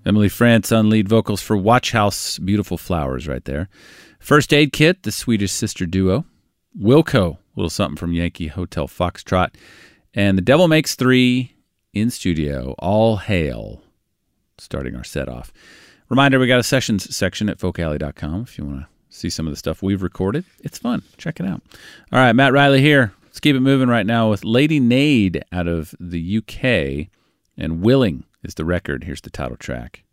Emily France on lead vocals for Watch House. Beautiful Flowers right there. First Aid Kit, the Swedish sister duo. Wilco, a little something from Yankee Hotel Foxtrot. And The Devil Makes Three in studio. All hail. Starting our set off. Reminder, we got a sessions section at folkalley.com if you want to see some of the stuff we've recorded. It's fun. Check it out. All right, Matt Riley here. Let's keep it moving right now with Lady Nade out of the UK. And Willing is the record. Here's the title track.